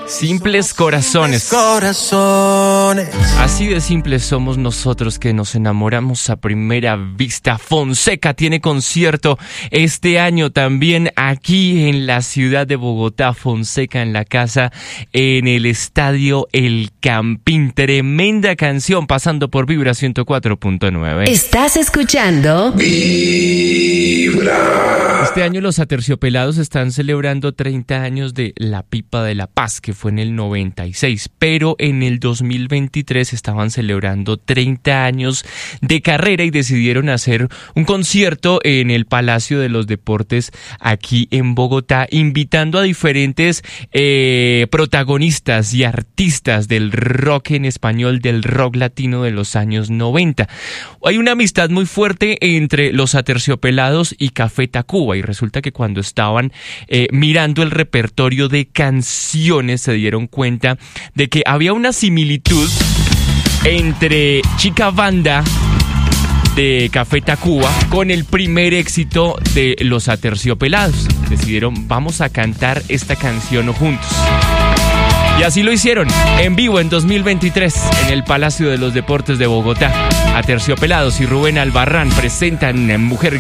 Simples corazones. Así de simples somos nosotros, que nos enamoramos a primera vista. Fonseca tiene concierto este año también aquí en la ciudad de Bogotá. Fonseca en la casa, en el estadio El Campín. Tremenda canción, pasando por Vibra 104.9. Estás escuchando Vibra. Este año los Aterciopelados están celebrando 30 años de La Pipa de la Paz, que fue en el 96, pero en el 2023 estaban celebrando 30 años de carrera y decidieron hacer un concierto en el Palacio de los Deportes aquí en Bogotá, invitando a diferentes protagonistas y artistas del rock en español, del rock latino de los años 90. Hay una amistad muy fuerte entre los Aterciopelados y Café Tacuba, y resulta que cuando estaban mirando el repertorio de canciones se dieron cuenta de que había una similitud entre Chica Banda de Café Tacuba con el primer éxito de los Aterciopelados. Decidieron, vamos a cantar esta canción juntos. Y así lo hicieron, en vivo en 2023, en el Palacio de los Deportes de Bogotá. Aterciopelados y Rubén Albarrán presentan Mujer